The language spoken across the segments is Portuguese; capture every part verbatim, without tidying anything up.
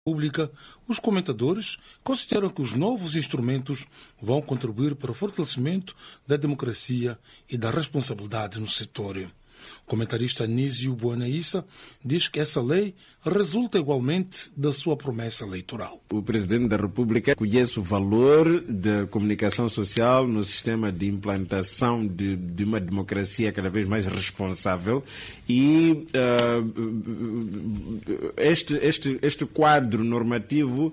Pública, os comentadores consideram que os novos instrumentos vão contribuir para o fortalecimento da democracia e da responsabilidade no setor. O comentarista Anísio Boanaíssa diz que essa lei resulta igualmente da sua promessa eleitoral. O Presidente da República conhece o valor da comunicação social no sistema de implantação de, de uma democracia cada vez mais responsável e uh, este, este, este quadro normativo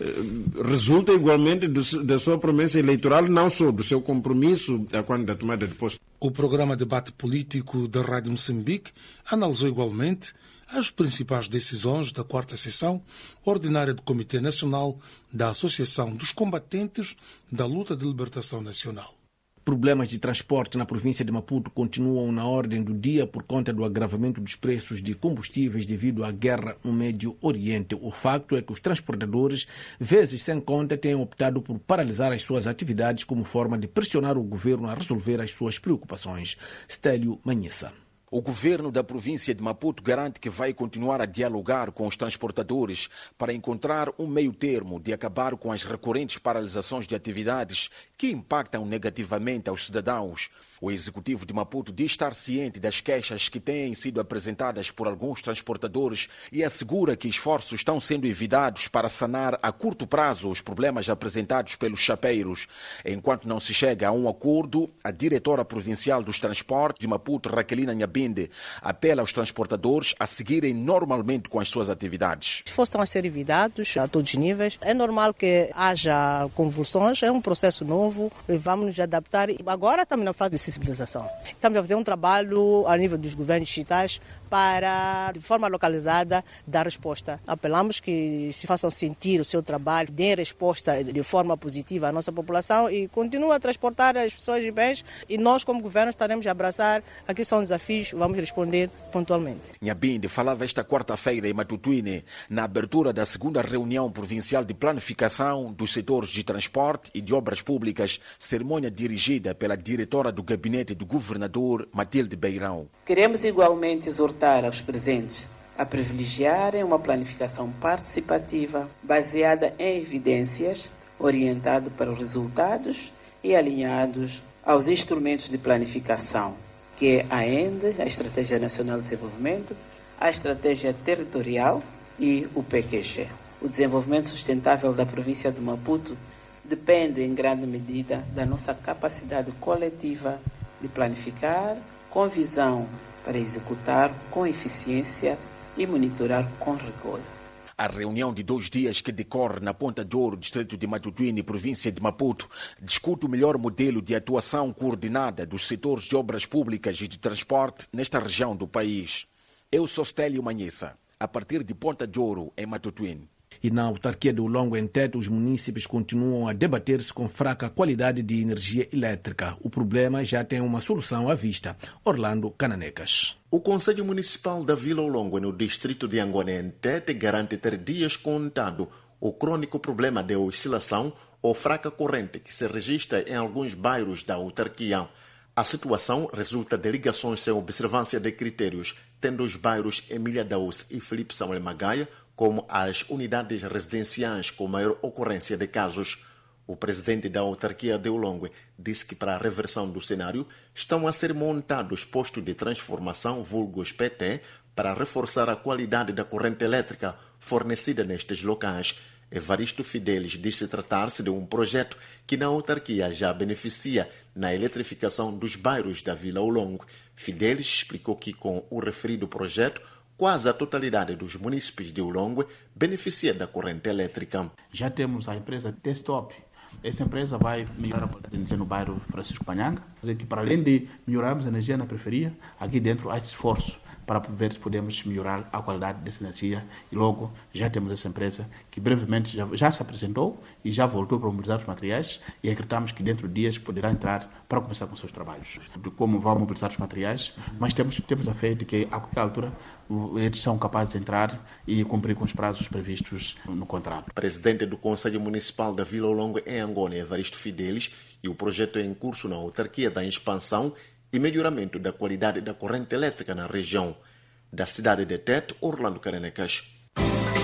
uh, resulta igualmente do, da sua promessa eleitoral, não só do seu compromisso quando da tomada de posse. O programa Debate Político da Rádio Moçambique analisou igualmente as principais decisões da quarta sessão ordinária do Comitê Nacional da Associação dos Combatentes da Luta de Libertação Nacional. Problemas de transporte na província de Maputo continuam na ordem do dia por conta do agravamento dos preços de combustíveis devido à guerra no Médio Oriente. O facto é que os transportadores, vezes sem conta, têm optado por paralisar as suas atividades como forma de pressionar o governo a resolver as suas preocupações. Stélio Manhissa. O governo da província de Maputo garante que vai continuar a dialogar com os transportadores para encontrar um meio termo de acabar com as recorrentes paralisações de atividades que impactam negativamente aos cidadãos. O executivo de Maputo diz estar ciente das queixas que têm sido apresentadas por alguns transportadores e assegura que esforços estão sendo evitados para sanar a curto prazo os problemas apresentados pelos chapeiros. Enquanto não se chega a um acordo, a diretora provincial dos transportes de Maputo, Raquelina Nhambinde, apela aos transportadores a seguirem normalmente com as suas atividades. Os esforços estão a ser evitados a todos os níveis. É normal que haja convulsões, é um processo novo, vamos nos adaptar. Agora estamos na fase de sensibilização. Estamos a fazer um trabalho a nível dos governos distritais para, de forma localizada, dar resposta. Apelamos que se façam sentir o seu trabalho, deem resposta de forma positiva à nossa população e continuem a transportar as pessoas e bens e nós, como governo, estaremos a abraçar. Aqui são desafios, vamos responder pontualmente. Nhambinde falava esta quarta-feira em Matutuine, na abertura da segunda reunião provincial de planificação dos setores de transporte e de obras públicas, cerimônia dirigida pela diretora do gabinete do governador, Matilde Beirão. Queremos igualmente exortar aos presentes a privilegiarem uma planificação participativa baseada em evidências, orientada para os resultados e alinhados aos instrumentos de planificação, que é a E N D, a Estratégia Nacional de Desenvolvimento, a Estratégia Territorial e o P Q G. O desenvolvimento sustentável da província de Maputo depende em grande medida da nossa capacidade coletiva de planificar com visão para executar com eficiência e monitorar com rigor. A reunião de dois dias que decorre na Ponta de Ouro, distrito de Matutuine, província de Maputo, discute o melhor modelo de atuação coordenada dos setores de obras públicas e de transporte nesta região do país. Eu sou Stélio Manhissa, a partir de Ponta de Ouro, em Matutuine. E na autarquia do Longo, em Tete, os munícipes continuam a debater-se com fraca qualidade de energia elétrica. O problema já tem uma solução à vista. Orlando Cananecas. O Conselho Municipal da Vila Longo, no distrito de Angoné, em Tete, garante ter dias contado o crônico problema de oscilação ou fraca corrente que se registra em alguns bairros da autarquia. A situação resulta de ligações sem observância de critérios, tendo os bairros Emília Daus e Felipe Samuel Magaia como as unidades residenciais com maior ocorrência de casos. O presidente da autarquia de Ulongue disse que para a reversão do cenário estão a ser montados postos de transformação vulgos P T para reforçar a qualidade da corrente elétrica fornecida nestes locais. Evaristo Fidelis disse tratar-se de um projeto que na autarquia já beneficia na eletrificação dos bairros da Vila Ulongue. Fidelis explicou que com o referido projeto quase a totalidade dos munícipes de Ulongue beneficia da corrente elétrica. Já temos a empresa T-Stop. Essa empresa vai melhorar a energia no bairro Francisco Panhanga, que para além de melhorarmos a energia na periferia, aqui dentro há esforço para ver se podemos melhorar a qualidade dessa energia e logo já temos essa empresa que brevemente já, já se apresentou e já voltou para mobilizar os materiais e acreditamos que dentro de dias poderá entrar para começar com os seus trabalhos. De como vão mobilizar os materiais, mas temos, temos a fé de que a qualquer altura eles são capazes de entrar e cumprir com os prazos previstos no contrato. Presidente do Conselho Municipal da Vila Longo em Angoné, Evaristo Fidelis, e o projeto é em curso na autarquia da expansão e melhoramento da qualidade da corrente elétrica na região. Da cidade de Tete, Orlando Cananecas.